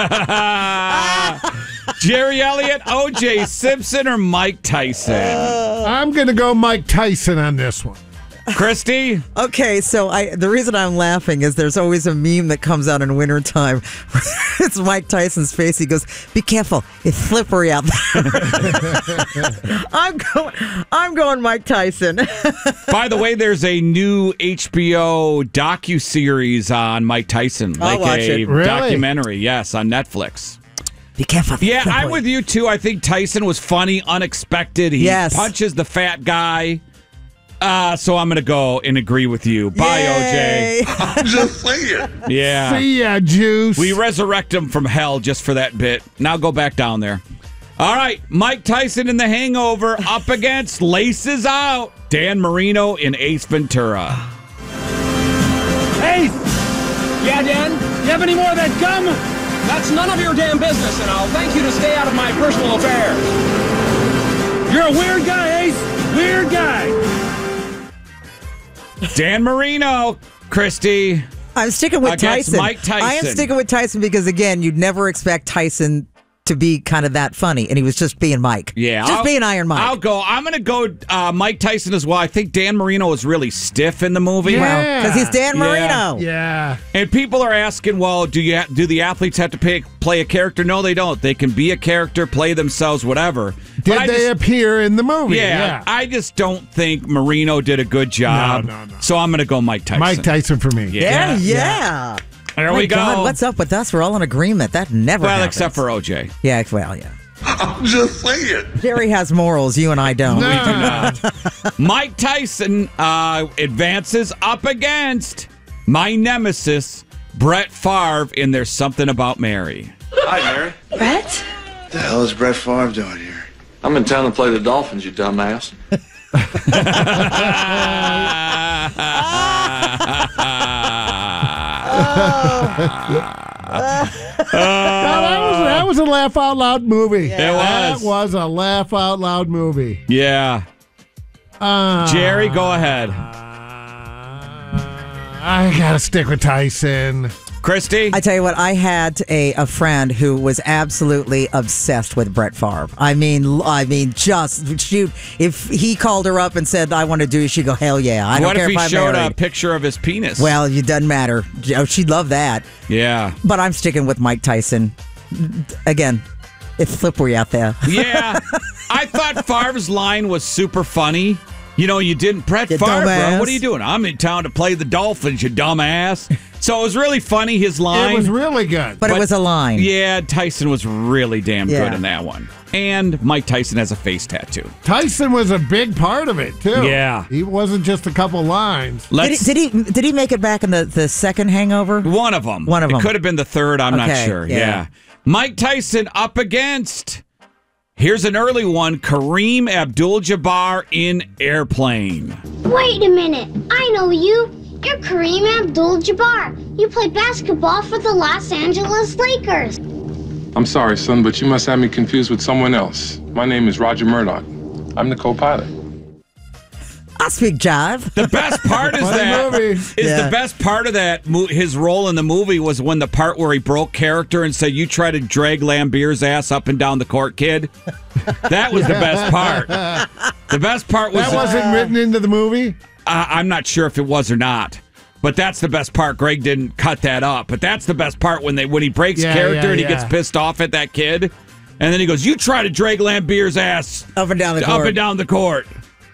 Jerry Elliott, O.J. Simpson, or Mike Tyson? I'm going to go Mike Tyson on this one. Christy? Okay, so the reason I'm laughing is there's always a meme that comes out in wintertime. It's Mike Tyson's face. He goes, "Be careful, it's slippery out there." I'm going Mike Tyson. By the way, there's a new HBO docuseries on Mike Tyson. I'll watch it. Really? Documentary, yes, on Netflix. Be careful. Yeah, I'm with you, too. I think Tyson was funny, unexpected. He punches the fat guy. So I'm going to go and agree with you. Bye, Yay. OJ. I'm just saying. Yeah. See ya, Juice. We resurrect him from hell just for that bit. Now go back down there. All right, Mike Tyson in The Hangover up against Laces Out. Dan Marino in Ace Ventura. Ace! Yeah, Dan? You have any more of that gum? That's none of your damn business, and I'll thank you to stay out of my personal affairs. You're a weird guy, Ace. Weird guy. Dan Marino, Christy. I'm sticking with Against Tyson. Mike Tyson. I am sticking with Tyson because, again, you'd never expect Tyson to be kind of that funny, and he was just being Mike. Yeah. Just being Iron Mike. I'm going to go Mike Tyson as well. I think Dan Marino was really stiff in the movie. Yeah. Well, because he's Dan Marino. Yeah. And people are asking, well, do the athletes have to play a character? No, they don't. They can be a character, play themselves, whatever. Did they appear in the movie? Yeah, I just don't think Marino did a good job. No. So I'm going to go Mike Tyson. Mike Tyson for me. Yeah. There My we go. God, what's up with us? We're all in agreement. That never Well, happens. except for OJ. Yeah, well, yeah. I'm just saying. Jerry has morals. You and I don't. Mike Tyson advances up against my nemesis, Brett Favre, in There's Something About Mary. Hi, Mary. Brett? What the hell is Brett Favre doing here? I'm in town to play the Dolphins, you dumbass. That was a laugh out loud movie. It was. That was a laugh out loud movie. Yeah. Jerry, go ahead. I gotta stick with Tyson. Christy? I tell you what, I had a friend who was absolutely obsessed with Brett Favre. I mean, just shoot. If he called her up and said, "I want to do," she'd go, "Hell yeah!" I don't What care if he I'm showed married. a picture of his penis? Well, it doesn't matter. Oh, she'd love that. Yeah. But I'm sticking with Mike Tyson. Again, it's slippery out there. Yeah. I thought Favre's line was super funny. You know, you didn't. Brett You Favre, bro, dumbass. what are you doing? I'm in town to play the Dolphins, you dumbass. So it was really funny, his line. It was really good. But it was a line. Yeah, Tyson was really damn Yeah. good in that one. And Mike Tyson has a face tattoo. Tyson was a big part of it too. Yeah. He wasn't just a couple lines. Did he make it back in the second Hangover? One of them. One of them. It could have been the third. I'm not Okay, sure. yeah. Yeah. Mike Tyson up against, here's an early one, Kareem Abdul-Jabbar in Airplane. Wait a minute. I know you. You're Kareem Abdul-Jabbar. You play basketball for the Los Angeles Lakers. I'm sorry, son, but you must have me confused with someone else. My name is Roger Murdoch. I'm the co-pilot. I speak jive. The best part is Funny movie. Yeah. the best part of that, his role in the movie was when the part where he broke character and said, "You try to drag Lambier's ass up and down the court, kid." That was the best part. The best part was That wasn't written into the movie? I'm not sure if it was or not, but that's the best part. Greg didn't cut that up, but that's the best part when he breaks character and he gets pissed off at that kid, and then he goes, "You try to drag Lambier's ass Up and down the up court. and down the court."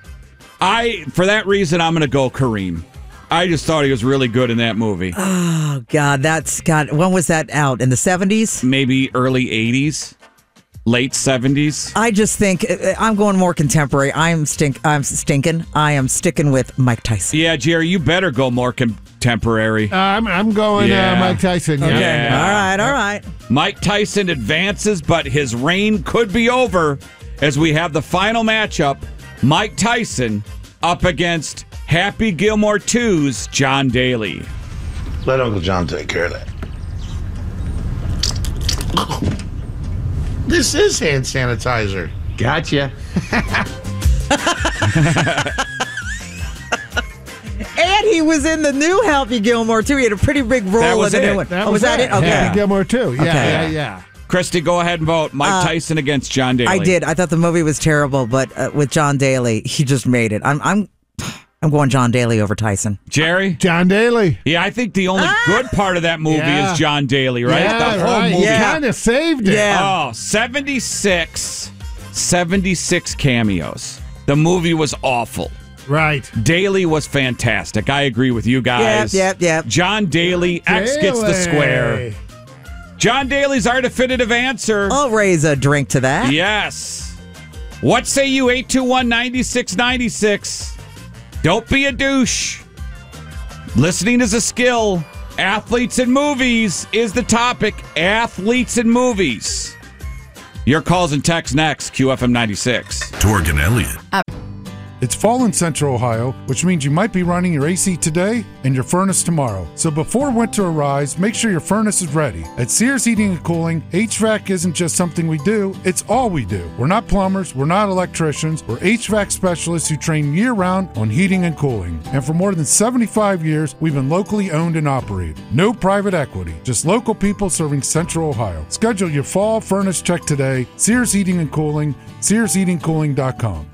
For that reason, I'm going to go Kareem. I just thought he was really good in that movie. Oh, God, when was that out? In the 70s? Maybe early 80s, late 70s. I just think I'm going more contemporary. I'm stinking. I am sticking with Mike Tyson. Yeah, Jerry, you better go more contemporary. I'm going Yeah. Mike Tyson. Okay. Yeah. All right. Mike Tyson advances, but his reign could be over as we have the final matchup. Mike Tyson up against Happy Gilmore 2's John Daly. Let Uncle John take care of that. This is hand sanitizer. Gotcha. And he was in the new Happy Gilmore, too. He had a pretty big role in the new one. Was that it? Okay. Happy Gilmore, too. Yeah. Christy, go ahead and vote. Mike Tyson against John Daly. I did. I thought the movie was terrible, but with John Daly, he just made it. I'm going John Daly over Tyson. Jerry? John Daly. Yeah, I think the only good part of that movie is John Daly, right? Yeah, the whole movie. He kind of saved it. Yeah. Oh, 76 cameos. The movie was awful. Right. Daly was fantastic. I agree with you guys. Yep. John Daly, X gets the square. John Daly's our definitive answer. I'll raise a drink to that. Yes. What say you, 821-9696? Don't be a douche. Listening is a skill. Athletes and movies is the topic. Athletes and movies. Your calls and texts next. QFM 96. Torg and Elliott. It's fall in Central Ohio, which means you might be running your AC today and your furnace tomorrow. So before winter arrives, make sure your furnace is ready. At Sears Heating and Cooling, HVAC isn't just something we do, it's all we do. We're not plumbers, we're not electricians, we're HVAC specialists who train year-round on heating and cooling. And for more than 75 years, we've been locally owned and operated. No private equity, just local people serving Central Ohio. Schedule your fall furnace check today. Sears Heating and Cooling, SearsHeatingCooling.com.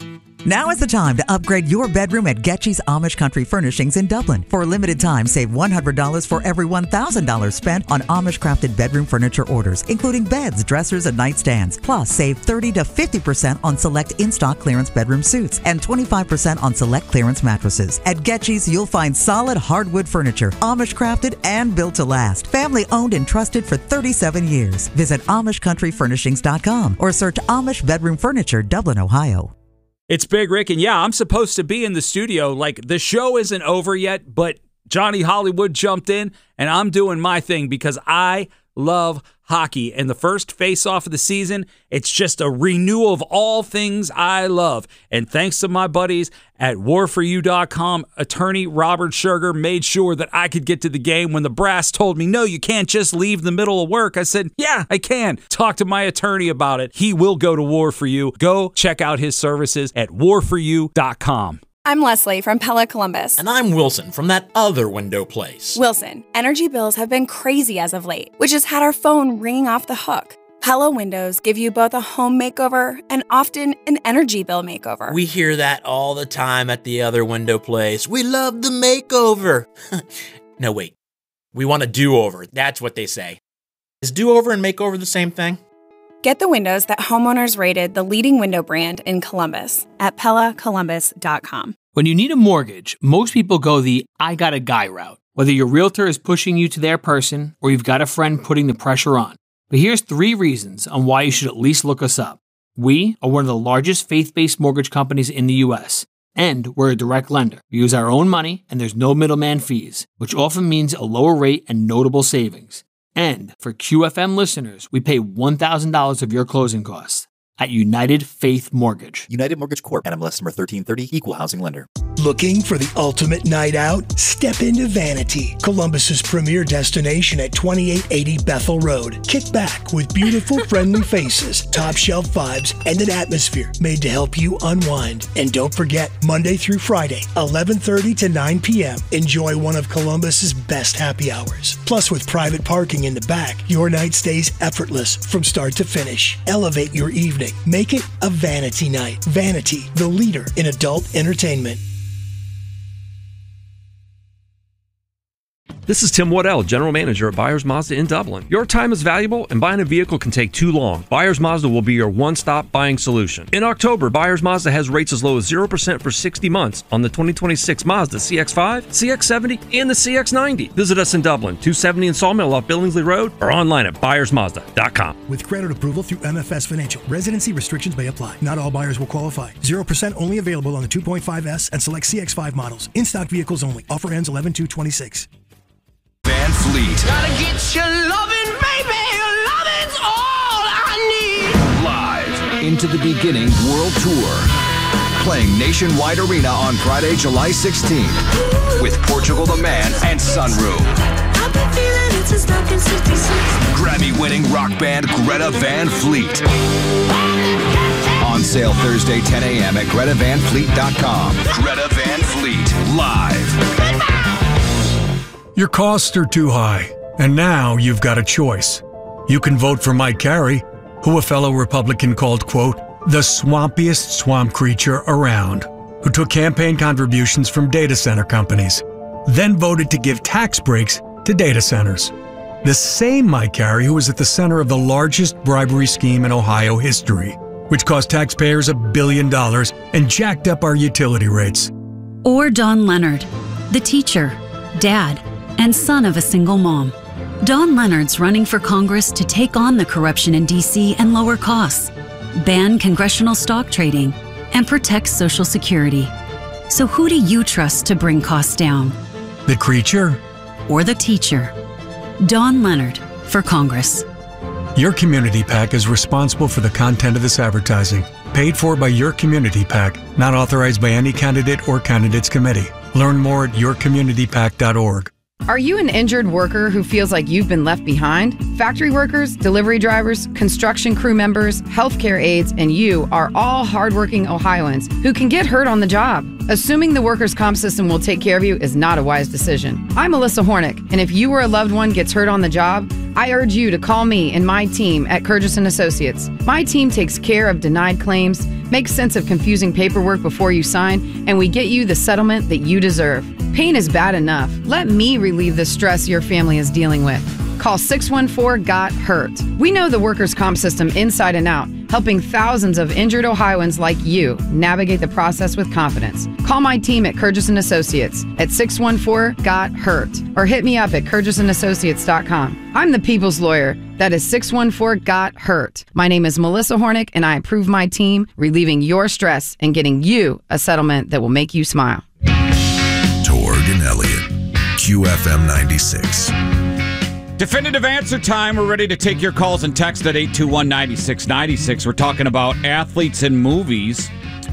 Now is the time to upgrade your bedroom at Getchy's Amish Country Furnishings in Dublin. For a limited time, save $100 for every $1,000 spent on Amish-crafted bedroom furniture orders, including beds, dressers, and nightstands. Plus, save 30 to 50% on select in-stock clearance bedroom suites and 25% on select clearance mattresses. At Getchy's, you'll find solid hardwood furniture, Amish-crafted and built to last. Family-owned and trusted for 37 years. Visit AmishCountryFurnishings.com or search Amish Bedroom Furniture, Dublin, Ohio. It's Big Rick, and yeah, I'm supposed to be in the studio. Like, the show isn't over yet, but Johnny Hollywood jumped in, and I'm doing my thing because I love hockey. And the first face-off of the season, it's just a renewal of all things I love. And thanks to my buddies at warforyou.com, attorney Robert Sugar made sure that I could get to the game. When the brass told me, no, you can't just leave the middle of work, I said, yeah, I can. Talk to my attorney about it. He will go to War For You. Go check out his services at warforyou.com. I'm Leslie from Pella Columbus. And I'm Wilson from that other window place. Wilson, energy bills have been crazy as of late, which has had our phone ringing off the hook. Pella windows give you both a home makeover and often an energy bill makeover. We hear that all the time at the other window place. We love the makeover. No, wait. We want a do-over. That's what they say. Is do-over and makeover the same thing? Get the windows that homeowners rated the leading window brand in Columbus at PellaColumbus.com. When you need a mortgage, most people go the I got a guy route. Whether your realtor is pushing you to their person or you've got a friend putting the pressure on. But here's 3 reasons on why you should at least look us up. We are one of the largest faith-based mortgage companies in the U.S., and we're a direct lender. We use our own money, and there's no middleman fees, which often means a lower rate and notable savings. And for QFM listeners, we pay $1,000 of your closing costs at United Faith Mortgage. United Mortgage Corp. NMLS number 1330, Equal Housing Lender. Looking for the ultimate night out? Step into Vanity, Columbus's premier destination at 2880 Bethel Road. Kick back with beautiful, friendly faces, top shelf vibes, and an atmosphere made to help you unwind. And don't forget, Monday through Friday, 11:30 to 9 p.m. Enjoy one of Columbus's best happy hours. Plus, with private parking in the back, your night stays effortless from start to finish. Elevate your evening. Make it a Vanity night. Vanity, the leader in adult entertainment. This is Tim Waddell, General Manager at Byers Mazda in Dublin. Your time is valuable and buying a vehicle can take too long. Byers Mazda will be your one-stop buying solution. In October, Byers Mazda has rates as low as 0% for 60 months on the 2026 Mazda CX-5, CX-70, and the CX-90. Visit us in Dublin, 270 in Sawmill off Billingsley Road, or online at byersmazda.com. With credit approval through MFS Financial, residency restrictions may apply. Not all buyers will qualify. 0% only available on the 2.5S and select CX-5 models. In-stock vehicles only. Offer ends 11/2/26. Van Fleet. Gotta get your loving, baby. Your loving's all I need. Live into the beginning world tour. Playing Nationwide Arena on Friday, July 16th. With Portugal the Man and Sunroom. I've been feeling it since 1966. Grammy-winning rock band Greta Van Fleet. On sale Thursday, 10 a.m. at GretaVanFleet.com. Greta Van Fleet, live. Your costs are too high, and now you've got a choice. You can vote for Mike Carey, who a fellow Republican called, quote, the swampiest swamp creature around, who took campaign contributions from data center companies, then voted to give tax breaks to data centers. The same Mike Carey who was at the center of the largest bribery scheme in Ohio history, which cost taxpayers $1 billion and jacked up our utility rates. Or Don Leonard, the teacher, dad, and son of a single mom. Don Leonard's running for Congress to take on the corruption in D.C. and lower costs, ban congressional stock trading, and protect Social Security. So who do you trust to bring costs down? The creature? Or the teacher? Don Leonard for Congress. Your Community PAC is responsible for the content of this advertising. Paid for by Your Community PAC, not authorized by any candidate or candidates committee. Learn more at yourcommunitypac.org. Are you an injured worker who feels like you've been left behind? Factory workers, delivery drivers, construction crew members, healthcare aides, and you are all hardworking Ohioans who can get hurt on the job. Assuming the workers' comp system will take care of you is not a wise decision. I'm Melissa Hornick, and if you or a loved one gets hurt on the job, I urge you to call me and my team at Kurgis & Associates. My team takes care of denied claims, makes sense of confusing paperwork before you sign, and we get you the settlement that you deserve. Pain is bad enough. Let me relieve the stress your family is dealing with. Call 614-GOT-HURT. We know the workers' comp system inside and out, helping thousands of injured Ohioans like you navigate the process with confidence. Call my team at Kurgis & Associates at 614-GOT-HURT or hit me up at KurgisandAssociates.com. I'm the people's lawyer. That is 614-GOT-HURT. My name is Melissa Hornick, and I approve my team relieving your stress and getting you a settlement that will make you smile. Torg and Elliott, QFM 96. Definitive answer time. We're ready to take your calls and text at 821-9696. We're talking about athletes and movies.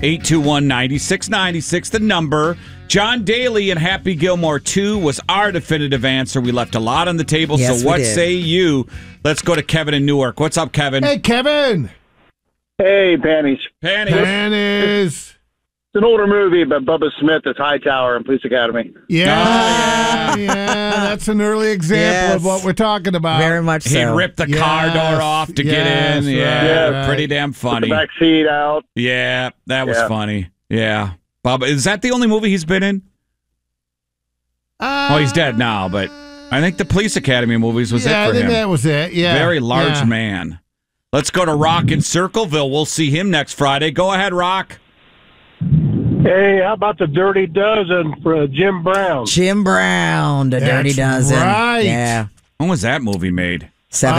821-9696, the number. John Daly and Happy Gilmore 2 was our definitive answer. We left a lot on the table, yes, so what say you? Let's go to Kevin in Newark. What's up, Kevin? Hey, Kevin. Hey, Panties. Panties. It's an older movie, but Bubba Smith is Hightower in Police Academy. Yeah, that's an early example of what we're talking about. Very much so. He ripped the car door off to get in. Yeah, pretty damn funny. Put the back seat out. Yeah, that was funny. Yeah. Bubba, is that the only movie he's been in? Well, he's dead now, but I think the Police Academy movies was it for him. I think that was it, yeah. Very large man. Let's go to Rock in Circleville. We'll see him next Friday. Go ahead, Rock. Hey, how about the Dirty Dozen for Jim Brown? Jim Brown, the Dirty Dozen. Right. Yeah. When was that movie made?